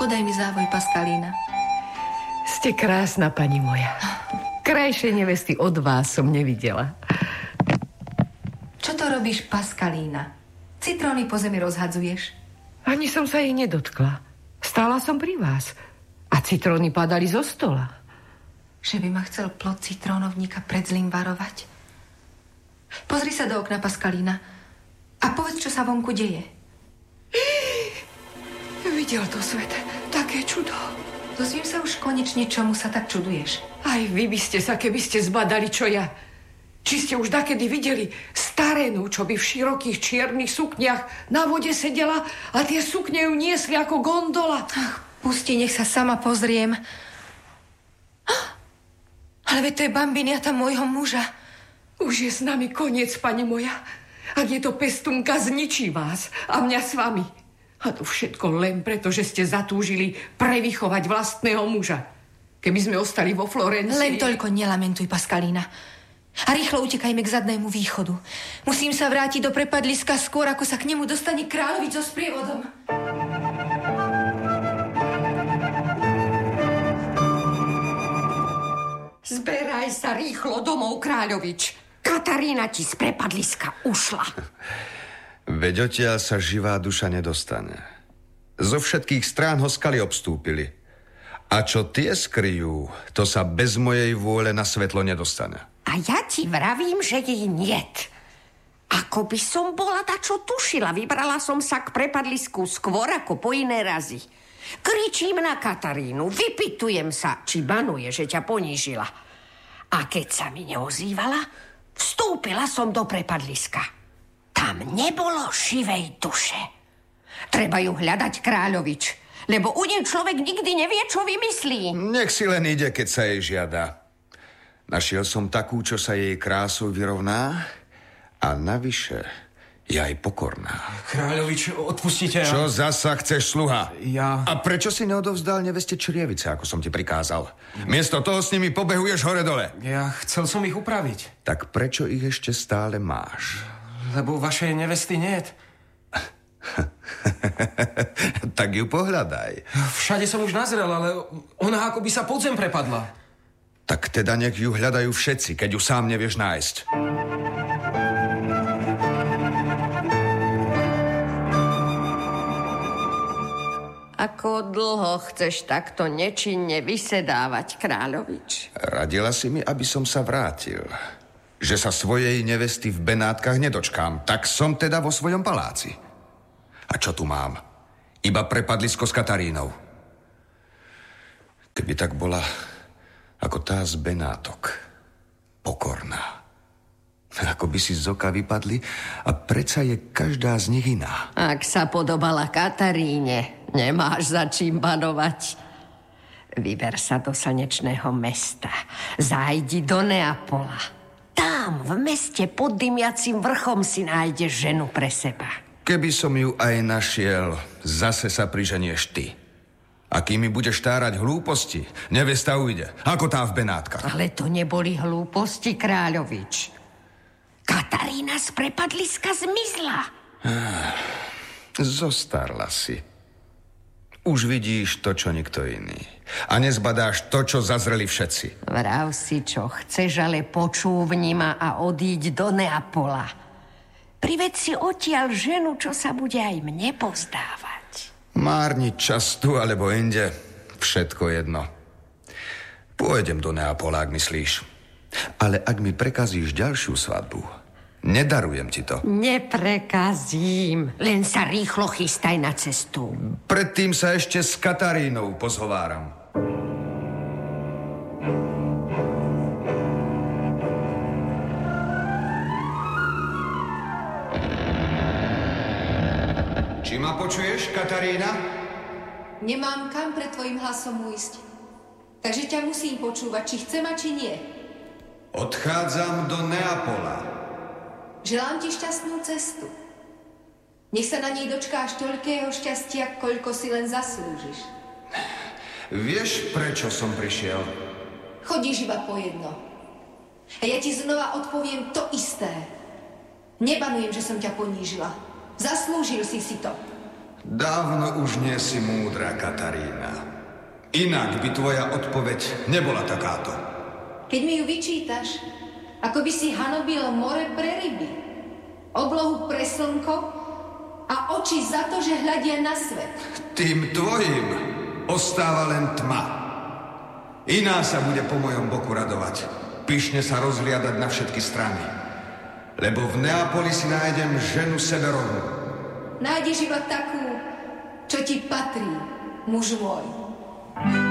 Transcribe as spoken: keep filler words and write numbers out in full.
Podaj mi závoj, Paskalína. Ste krásna, pani moja. Krajšie nevesty od vás som nevidela. Čo to robíš, Paskalína? Citróny po zemi rozhadzuješ? Ani som sa jej nedotkla. Stála som pri vás. A citróny padali zo stola. Že by ma chcel plod citrónovníka pred zlým varovať? Pozri sa do okna, Paskalína, a povedz, čo sa vonku deje. Videl to svet. Také čudo. Dozviem sa už konečne, čomu sa tak čuduješ. Aj vy by ste sa, keby ste zbadali, čo ja. Či ste už dakedy videli starénu, čo by v širokých čiernych sukniach na vode sedela a tie sukne ju niesli ako gondola. Ach, pusti, nech sa sama pozriem. Ale veď to je bambiniata môjho muža. Už je s nami koniec, pani moja. Ak je to pestunka, zničí vás a mňa s vami. A to všetko len preto, že ste zatúžili prevychovať vlastného muža. Keby sme ostali vo Florencii... Len toľko nelamentuj, Paskalína. A rýchlo utekajme k zadnému východu. Musím sa vrátiť do prepadliska skôr, ako sa k nemu dostane kráľovič so sprievodom. Zberaj sa rýchlo domov, kráľovič. Katarína ti z prepadliska ušla. Veď odtiaľ sa živá duša nedostane. Zo všetkých strán ho skaly obstúpili. A čo tie skryjú, to sa bez mojej vôle na svetlo nedostane. A ja ti vravím, že jej niet. Ako by som bola dačo tušila. Vybrala som sa k prepadlisku skôr ako po iné razy. Kričím na Katarínu, vypytujem sa, či banuje, že ťa ponížila. A keď sa mi neozývala, vstúpila som do prepadliska. Tam nebolo živej duše. Treba ju hľadať, kráľovič, lebo u nej človek nikdy nevie, čo vymyslí. Nech si len ide, keď sa jej žiada. Našiel som takú, čo sa jej krásou vyrovná a navyše je aj pokorná. Kráľovič, odpustite. Čo zasa chceš, sluha? Ja... A prečo si neodovzdal neveste črievice, ako som ti prikázal? Miesto toho s nimi pobehuješ hore-dole. Ja chcel som ich upraviť. Tak prečo ich ešte stále máš? Lebo vašej nevesty niet. Tak ju pohľadaj. Všade som už nazrel, ale ona ako by sa pod zem prepadla. Tak teda nech ju hľadajú všetci, keď ju sám nevieš nájsť. Ako dlho chceš takto nečinne vysedávať, kráľovič? Radila si mi, aby som sa vrátil. Že sa svojej nevesty v Benátkach nedočkám. Tak som teda vo svojom paláci. A čo tu mám? Iba prepadlisko s Katarínou. Keby tak bola ako tá z Benátok. Pokorná. Ako by si z oka vypadli a predsa je každá z nich iná. Ak sa podobala Kataríne, nemáš za čím banovať. Vyber sa do slnečného mesta. Zájdi do Neapola. Tam, v meste pod dymiacim vrchom si nájdeš ženu pre seba. Keby som ju aj našiel, zase sa priženieš ty. A kým mi budeš tárať hlúposti, nevesta ujde, ako tá v Benátkach. Ale to neboli hlúposti, kráľovič. Katarína z prepadliska zmizla. Ah, zostarla si. Už vidíš to, čo nikto iný. A nezbadáš to, čo zazreli všetci. Vrav si, čo chceš, ale počúvni ma a odíď do Neapola. Priveď si odtiaľ ženu, čo sa bude aj mne pozdávať. Márniť čas tu alebo inde, všetko jedno. Pôjdem do Neapola, ak myslíš. Ale ak mi prekazíš ďalšiu svadbu, nedarujem ti to. Neprekazím, len sa rýchlo chystaj na cestu. Predtým sa ešte s Katarínou pozhováram. Či ma počuješ, Katarína? Nemám kam pred tvojim hlasom ujsť. Takže ťa musím počúvať, či chcem a či nie. Odchádzam do Neapola. Želám ti šťastnú cestu. Nech sa na nej dočkáš toľkého šťastia, koľko si len zaslúžiš. Vieš, prečo som prišiel? Chodíš iba po jedno. A ja ti znova odpoviem to isté. Nebanujem, že som ťa ponížila. Zaslúžil si si to. Dávno už nie si múdra, Katarína. Inak by tvoja odpoveď nebola takáto. Keď mi ju vyčítaš, ako by si hanobil more pre ryby, oblohu pre slnko a oči za to, že hľadia na svet. Tým tvojim ostáva len tma. Iná sa bude po mojom boku radovať, pyšne sa rozhliadať na všetky strany. Lebo v Neapoli si nájdem ženu severovú. Nájdeš iba takú, čo ti patrí, muž môj.